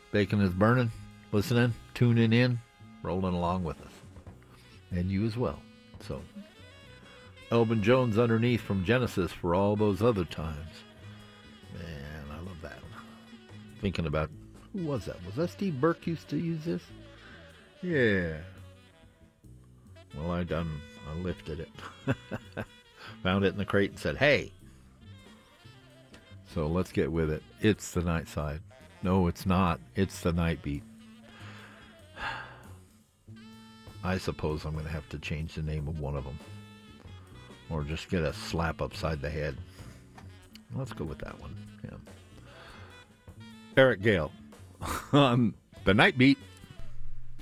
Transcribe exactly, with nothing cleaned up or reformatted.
Bacon is burning, listening, tuning in, rolling along with us. And you as well. So, Elvin Jones underneath from Genesis for all those other times. Man, I love that. Thinking about, who was that? Was that Steve Burke used to use this? Yeah. Well, I done, I lifted it. Found it in the crate and said, hey. So let's get with it. It's the Night Side. No, it's not. It's the Night Beat. I suppose I'm going to have to change the name of one of them. Or just get a slap upside the head. Let's go with that one. Yeah. Eric Gale on the Night Beat.